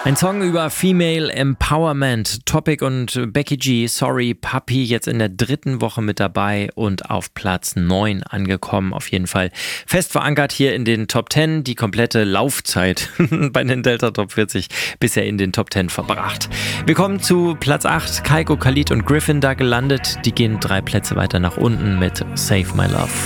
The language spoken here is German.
Ein Song über Female Empowerment. Topic und Becky G, Sorry Puppy, jetzt in der 3. Woche mit dabei und auf Platz 9 angekommen. Auf jeden Fall fest verankert hier in den Top 10. Die komplette Laufzeit bei den Delta Top 40 bisher in den Top 10 verbracht. Wir kommen zu Platz 8. Kygo, Khalid und Griffin da gelandet. Die gehen 3 Plätze weiter nach unten mit Save My Love.